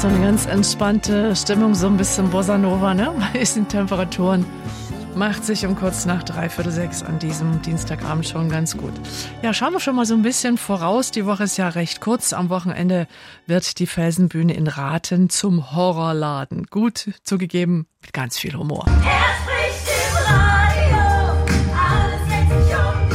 so eine ganz entspannte Stimmung, so ein bisschen Bossa Nova, ne? Bei diesen Temperaturen macht sich um kurz nach 5:45 an diesem Dienstagabend schon ganz gut. Ja, schauen wir schon mal so ein bisschen voraus. Die Woche ist ja recht kurz. Am Wochenende wird die Felsenbühne in Rathen zum Horrorladen. Gut zugegeben, mit ganz viel Humor. Er spricht im Radio, alles dreht sich um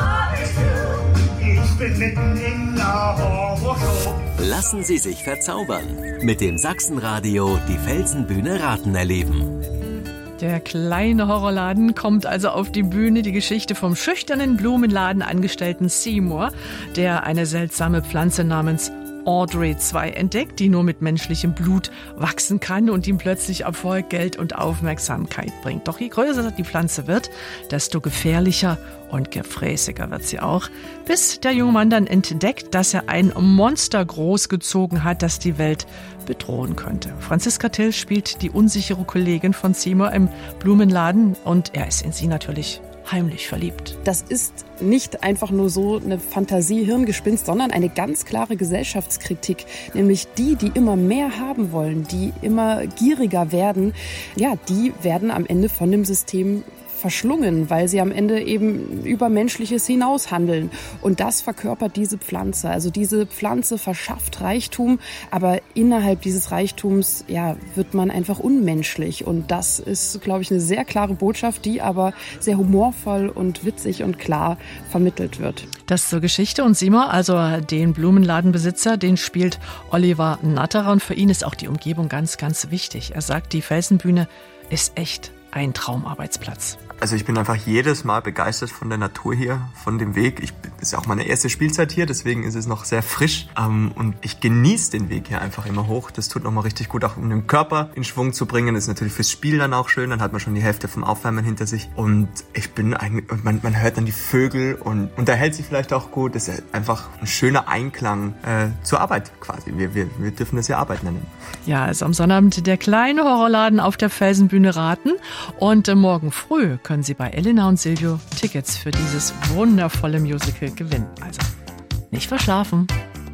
die Horrorshow. Ich bin mitten in der Horrorshow. Lassen Sie sich verzaubern. Mit dem Sachsenradio die Felsenbühne Rathen erleben. Der kleine Horrorladen kommt also auf die Bühne. Die Geschichte vom schüchternen Blumenladenangestellten Seymour, der eine seltsame Pflanze namens Audrey 2 entdeckt, die nur mit menschlichem Blut wachsen kann und ihm plötzlich Erfolg, Geld und Aufmerksamkeit bringt. Doch je größer die Pflanze wird, desto gefährlicher und gefräßiger wird sie auch, bis der junge Mann dann entdeckt, dass er ein Monster großgezogen hat, das die Welt bedrohen könnte. Franziska Till spielt die unsichere Kollegin von Seymour im Blumenladen und er ist in sie natürlich heimlich verliebt. Das ist nicht einfach nur so eine Fantasie-Hirngespinst, sondern eine ganz klare Gesellschaftskritik, nämlich die immer mehr haben wollen, die immer gieriger werden, ja, die werden am Ende von dem System verschlungen, weil sie am Ende eben über Menschliches hinaus handeln. Und das verkörpert diese Pflanze. Also diese Pflanze verschafft Reichtum, aber innerhalb dieses Reichtums, ja, wird man einfach unmenschlich. Und das ist, glaube ich, eine sehr klare Botschaft, die aber sehr humorvoll und witzig und klar vermittelt wird. Das zur Geschichte. Und Seymour, also den Blumenladenbesitzer, den spielt Oliver Natterer. Und für ihn ist auch die Umgebung ganz, ganz wichtig. Er sagt, die Felsenbühne ist echt ein Traumarbeitsplatz. Also ich bin einfach jedes Mal begeistert von der Natur hier, von dem Weg. Das ist ja auch meine erste Spielzeit hier, deswegen ist es noch sehr frisch. Und ich genieße den Weg hier einfach immer hoch. Das tut nochmal richtig gut, auch um den Körper in Schwung zu bringen. Das ist natürlich fürs Spiel dann auch schön. Dann hat man schon die Hälfte vom Aufwärmen hinter sich. Und ich bin man hört dann die Vögel und unterhält sich vielleicht auch gut. Das ist einfach ein schöner Einklang zur Arbeit quasi. Wir dürfen das ja Arbeit nennen. Ja, also am Sonnabend der kleine Horrorladen auf der Felsenbühne Rathen. Und morgen früh können Sie bei Elena und Silvio Tickets für dieses wundervolle Musical gewinnen. Also nicht verschlafen.